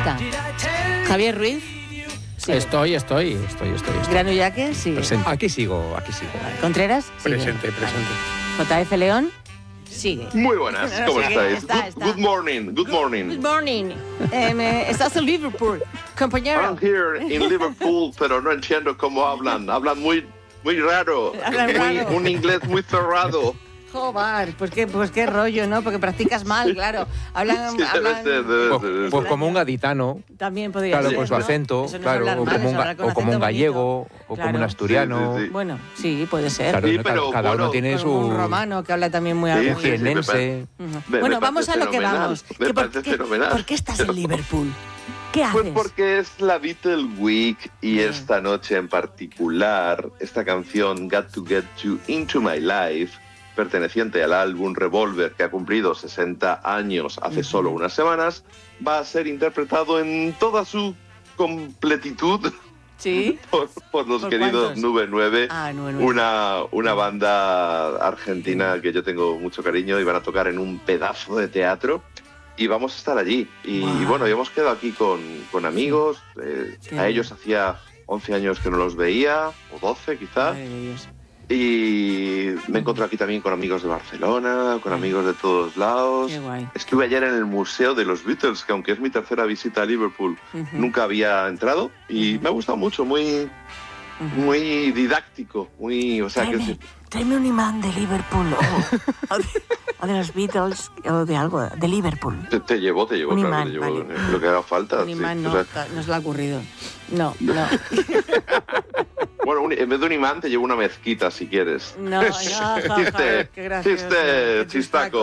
está. Javier Ruiz. Sí. Estoy. Granu Yaque, sigue. Presente. Aquí sigo. Contreras, sigue. Presente. JF León, sigue. Muy buenas, ¿cómo estáis? Está. Good morning. Good morning. Estás en Liverpool, compañero. I'm here in Liverpool, pero no entiendo cómo hablan. Hablan muy raro. Hablan raro. Un inglés muy cerrado. Joder, pues qué rollo, ¿no? Porque practicas mal, claro. Hablan... Sí, debe ser. Pues como un gaditano. También podría Claro, ser, con su ¿no? acento, Eso no es claro, hablar mal, es hablar con o como un acento gallego, bonito. o Claro. como un asturiano. Sí. Bueno, sí, puede ser. Claro, Sí, ¿no? pero cada uno bueno, tiene Con su... un romano que habla también muy Sí, algo. un jienense. Bueno, vamos a lo que vamos. Me parece fenomenal. ¿Por qué estás en Liverpool? ¿Qué haces? Pues porque es la Beatle Week y esta noche en particular, esta canción Got to Get You Into My Life, perteneciente al álbum Revolver, que ha cumplido 60 años hace solo unas semanas, va a ser interpretado en toda su completitud ¿Sí? por los ¿Por queridos cuántos? Nube 9, Ah, 9. una banda argentina que yo tengo mucho cariño, y van a tocar en un pedazo de teatro. Y vamos a estar allí. Y bueno, y hemos quedado aquí con amigos. A ellos hacía 11 años que no los veía, o 12 quizá. Ay, Dios. Y me encuentro aquí también con amigos de Barcelona, con amigos de todos lados. Qué guay. Estuve ayer en el Museo de los Beatles, que aunque es mi tercera visita a Liverpool, nunca había entrado. Y me ha gustado mucho, muy didáctico, o sea, Tráeme un imán de Liverpool o de los Beatles o de algo, de Liverpool. Te llevo, Un claro, imán, te llevo vale. lo que haga falta. Un imán sí. no, O sea, no se le ha ocurrido. No. bueno, en vez de un imán te llevo una mezquita si quieres. No, qué gracioso. Chiste, chistaco.